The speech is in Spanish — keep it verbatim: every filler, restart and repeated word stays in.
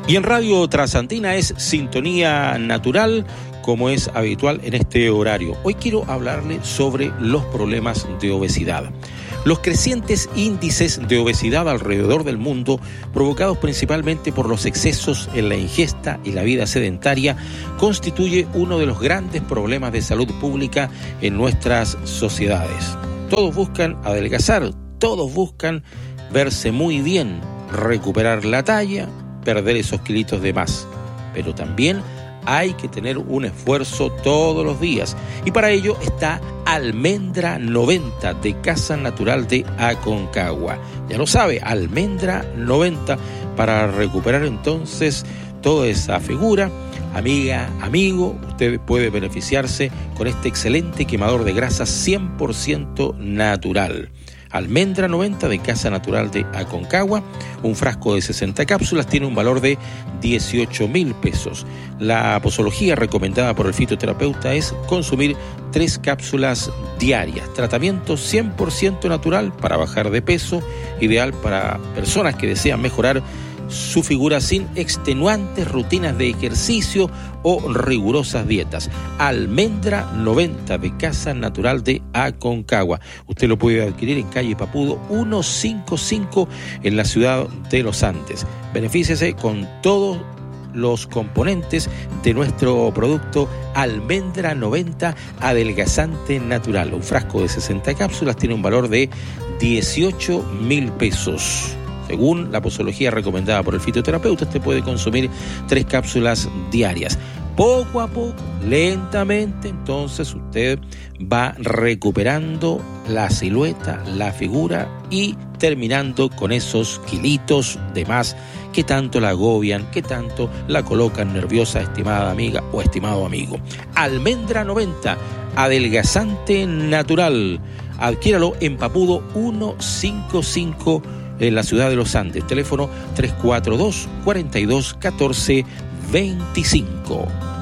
Y en Radio Trasandina es Sintonía Natural, como es habitual en este horario. Hoy quiero hablarle sobre los problemas de obesidad. Los crecientes índices de obesidad alrededor del mundo, provocados principalmente por los excesos en la ingesta y la vida sedentaria, constituye uno de los grandes problemas de salud pública en nuestras sociedades. Todos buscan adelgazar, todos buscan verse muy bien, recuperar la talla, perder esos kilitos de más, pero también hay que tener un esfuerzo todos los días, y para ello está Almendra noventa de Casa Natural de Aconcagua. Ya lo sabe, Almendra noventa, para recuperar entonces toda esa figura. Amiga, amigo, usted puede beneficiarse con este excelente quemador de grasas cien por ciento natural. Almendra noventa de Casa Natural de Aconcagua, un frasco de sesenta cápsulas, tiene un valor de dieciocho mil pesos. La posología recomendada por el fitoterapeuta es consumir tres cápsulas diarias. Tratamiento cien por ciento natural para bajar de peso, ideal para personas que desean mejorar su figura sin extenuantes rutinas de ejercicio o rigurosas dietas. Almendra noventa de Casa Natural de Aconcagua. Usted lo puede adquirir en calle Papudo ciento cincuenta y cinco en la ciudad de Los Andes. Benefíciese con todos los componentes de nuestro producto Almendra noventa adelgazante natural. Un frasco de sesenta cápsulas tiene un valor de dieciocho mil pesos. Según la posología recomendada por el fitoterapeuta, usted puede consumir tres cápsulas diarias. Poco a poco, lentamente, entonces usted va recuperando la silueta, la figura y terminando con esos kilitos de más que tanto la agobian, que tanto la colocan nerviosa, estimada amiga o estimado amigo. Almendra noventa, adelgazante natural. Adquiéralo en Papudo ciento cincuenta y cinco en la ciudad de Los Andes. Teléfono tres cuatro dos, cuatro dos, uno cuatro dos cinco.